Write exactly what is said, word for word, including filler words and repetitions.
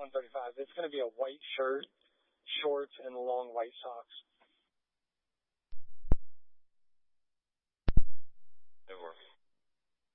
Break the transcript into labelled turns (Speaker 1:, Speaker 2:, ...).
Speaker 1: one thirty-five. It's going to be a white shirt, shorts, and long white socks.